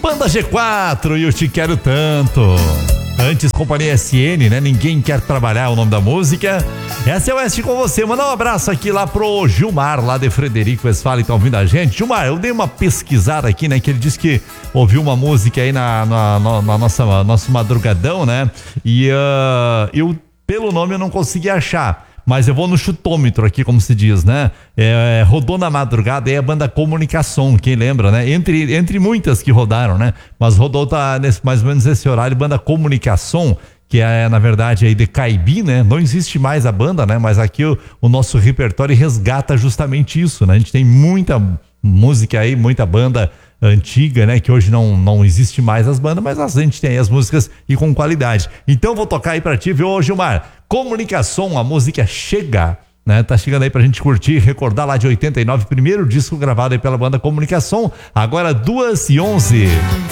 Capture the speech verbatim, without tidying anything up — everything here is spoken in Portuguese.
Banda G quatro e Eu Te Quero Tanto. Antes, Companhia S N, né? Ninguém Quer Trabalhar, o nome da música. Essa é o Oeste com você. Manda um abraço aqui lá pro Gilmar, lá de Frederico Westphalen, tá ouvindo a gente. Gilmar, eu dei uma pesquisada aqui, né? Que ele disse que ouviu uma música aí na, na, na, na nossa nosso madrugadão, né? E uh, eu, pelo nome, eu não consegui achar. Mas eu vou no chutômetro aqui, como se diz, né? É, rodou na madrugada aí a banda Comunicação, quem lembra, né? Entre, entre muitas que rodaram, né? Mas rodou tá nesse, mais ou menos esse horário, banda Comunicação, que é, na verdade, aí de Caibi, né? Não existe mais a banda, né? Mas aqui o, o nosso repertório resgata justamente isso, né? A gente tem muita música aí, muita banda antiga, né? Que hoje não, não existe mais as bandas, mas a gente tem aí as músicas e com qualidade. Então vou tocar aí pra ti, viu, ô Gilmar? Comunicação, a música Chega, né? Tá chegando aí pra gente curtir, recordar lá de oitenta e nove, primeiro disco gravado aí pela banda Comunicação, agora duas e onze.